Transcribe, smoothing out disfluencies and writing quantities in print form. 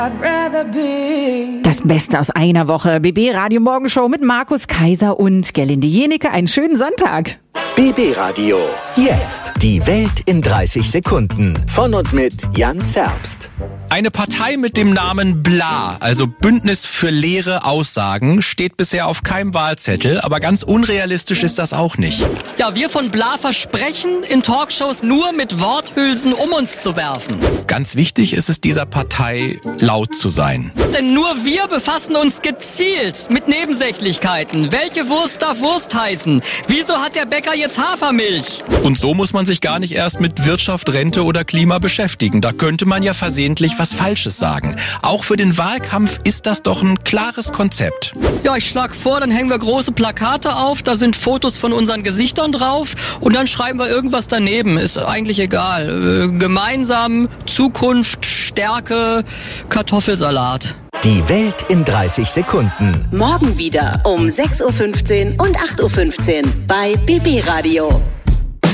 Das Beste aus einer Woche. BB Radio Morgenshow mit Markus Kaiser und Gerlinde Jenecke. Einen schönen Sonntag. BB Radio. Jetzt die Welt in 30 Sekunden. Von und mit Jan Zerbst. Eine Partei mit dem Namen BLA, also Bündnis für leere Aussagen, steht bisher auf keinem Wahlzettel, aber ganz unrealistisch ist das auch nicht. Ja, wir von BLA versprechen, in Talkshows nur mit Worthülsen um uns zu werfen. Ganz wichtig ist es dieser Partei, laut zu sein. Denn nur wir befassen uns gezielt mit Nebensächlichkeiten. Welche Wurst darf Wurst heißen? Wieso hat der Bäcker jetzt Hafermilch? Und so muss man sich gar nicht erst mit Wirtschaft, Rente oder Klima beschäftigen. Da könnte man ja versehentlich was Falsches sagen. Auch für den Wahlkampf ist das doch ein klares Konzept. Ja, ich schlage vor, dann hängen wir große Plakate auf, da sind Fotos von unseren Gesichtern drauf und dann schreiben wir irgendwas daneben. Ist eigentlich egal. Gemeinsam, Zukunft, Stärke, Kartoffelsalat. Die Welt in 30 Sekunden. Morgen wieder um 6.15 Uhr und 8.15 Uhr bei BB Radio.